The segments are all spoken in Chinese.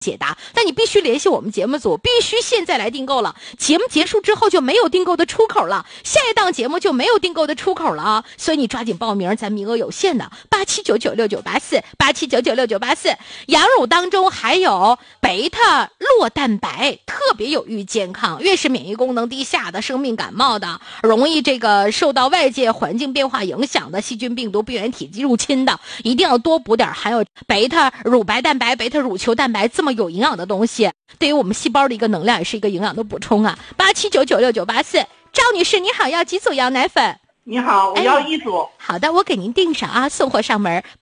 解答，但你必须联系我们节目组，必须现在来订购了。节目结束之后就没有订购的出口了，下一档节目就没有订购的出口了啊！所以你抓紧报名，咱名额有限的，87996984，87996984。羊乳当中还有贝塔酪蛋白，特别有益健康，越是免疫功能低下的、生病感冒的、容易这个受到外界环境变化影响的、细菌、病毒、病原体入侵的，一定要多补点含有贝塔乳白蛋白、贝塔乳球蛋白这么有营养的东西，对于我们细胞的一个能量也是一个营养的补充啊。87996984，赵女士你好，要几组羊奶粉？ 你好，我要1组。 好的，我给您订上啊，送货上门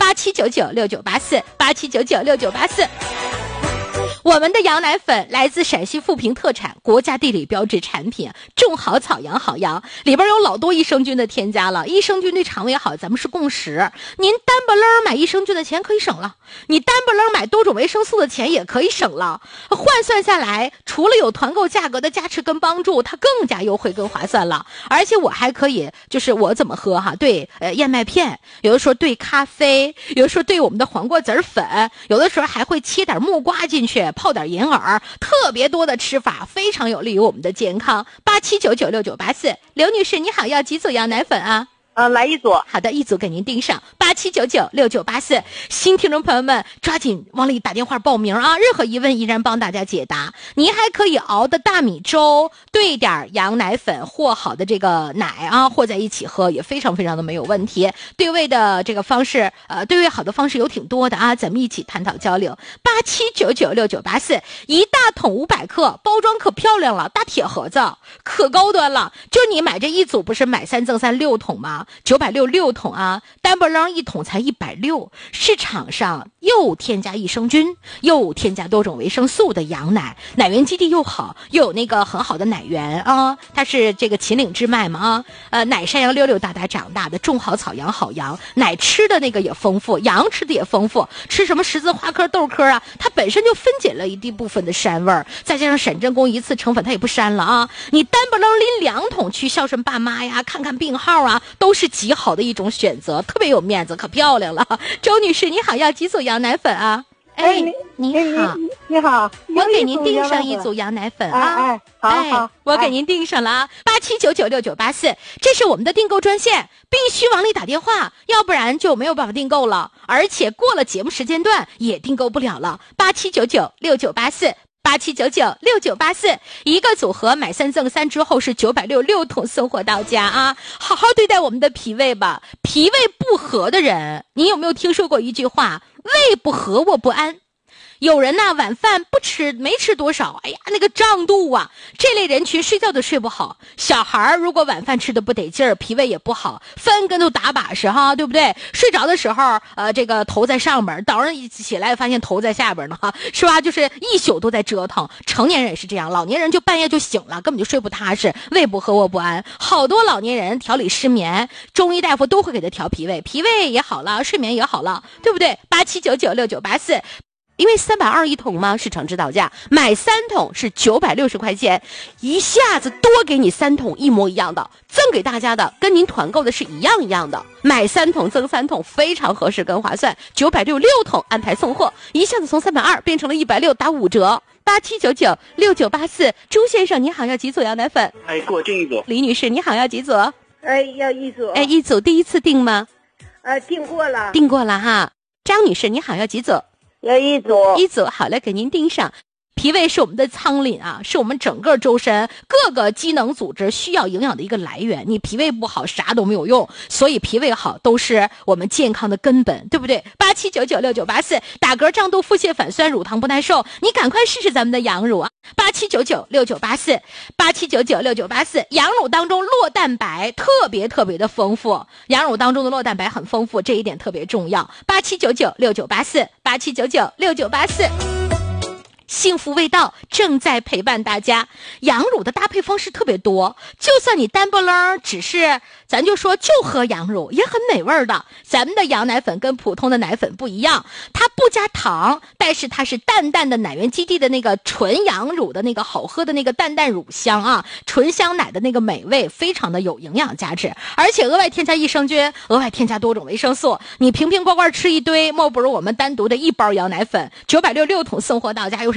，87996984，87996984。我们的羊奶粉来自陕西富平特产，国家地理标志产品，种好草养好羊，里边有老多益生菌的添加了，益生菌对肠胃好，咱们是共识。您单不楞买益生菌的钱可以省了，你单不楞买多种维生素的钱也可以省了，换算下来，除了有团购价格的加持跟帮助，它更加优惠跟划算了。而且我还可以，就是我怎么喝哈，对燕麦片，有的时候对咖啡，有的时候对我们的黄瓜籽粉，有的时候还会切点木瓜进去，泡点银耳，特别多的吃法，非常有利于我们的健康。87996984，刘女士你好，要几组羊奶粉啊？ 来1组。 好的，1组给您订上，87996984。新听众朋友们抓紧往里打电话报名啊！任何疑问依然帮大家解答。您还可以熬的大米粥兑点羊奶粉和好的这个奶啊，和在一起喝也非常非常的没有问题。对味的这个方式，对味好的方式有挺多的啊，咱们一起探讨交流。87996984，一大桶500克，包装可漂亮了，大铁盒子可高端了。就你买这1组不是买3赠3 6桶吗？960桶啊，单不楞1桶才160，市场上又添加益生菌，又添加多种维生素的羊奶，奶源基地又好，又有那个很好的奶源啊，它是这个秦岭之脉嘛啊，奶山羊溜溜达达长大的，种好草养好羊，奶吃的那个也丰富，羊吃的也丰富，吃什么十字花科、豆科啊，它本身就分解了一地部分的膻味儿，再加上沈真功一次成粉，它也不膻了啊，你单不楞拎2桶去孝顺爸妈呀，看看病号啊，都是极好的一种选择，特别有面子，可漂亮了。周女士你好，要几组羊奶粉啊？你好， 你好， 我给您订上1组羊奶粉啊！ 好， 我给您订上了啊！87996984，这是我们的订购专线，必须往里打电话，要不然就没有办法订购了，而且过了节目时间段也订购不了了。87996984，87996984，一个组合买3赠3之后是966桶送货到家啊！好好对待我们的脾胃吧，脾胃不和的人，你有没有听说过一句话？胃不和我不安。有人呢，晚饭不吃，没吃多少，哎呀，那个胀肚啊，这类人群睡觉都睡不好。小孩如果晚饭吃的不得劲儿，脾胃也不好，翻跟头打把式哈，对不对？睡着的时候，这个头在上边，早上一起来发现头在下边呢，哈，是吧？就是一宿都在折腾。成年人也是这样，老年人就半夜就醒了，根本就睡不踏实，胃不和卧不安。好多老年人调理失眠，中医大夫都会给他调脾胃，脾胃也好了，睡眠也好了，对不对？87996984。因为320一桶嘛，市场指导价，买3桶是960块钱，一下子多给你3桶一模一样的，赠给大家的跟您团购的是一样的，买3桶赠3桶，非常合适跟划算，966桶安排送货，一下子从320变成了160，打5折。87996984，朱先生你好，要几组羊奶粉？ 给我订1组。 李女士你好，要几组？ 要1组。 1组，第一次订吗？ 订过了。 订过了哈。张女士你好，要几组？ 要1组。 1组，好嘞，给您订上。脾胃是我们的仓廪啊，是我们整个周身各个机能组织需要营养的一个来源。你脾胃不好，啥都没有用，所以脾胃好都是我们健康的根本，对不对？87996984，打嗝、胀肚、腹泻、反酸、乳糖不耐受，你赶快试试咱们的羊乳啊！87996984，87996984，羊乳当中酪蛋白特别的丰富，羊乳当中的酪蛋白很丰富，这一点特别重要。87996984，87996984。喜幸福味道正在陪伴大家。羊乳的搭配方式特别多，就算你单不楞只是咱就说就喝羊乳也很美味的。咱们的羊奶粉跟普通的奶粉不一样，它不加糖，但是它是淡淡的奶源基地的那个纯羊乳的那个好喝的那个淡淡乳香啊，纯香奶的那个美味，非常的有营养价值，而且额外添加益生菌，额外添加多种维生素，你瓶瓶罐罐吃一堆，莫不如我们单独的一包羊奶粉960 6桶送货到家，又是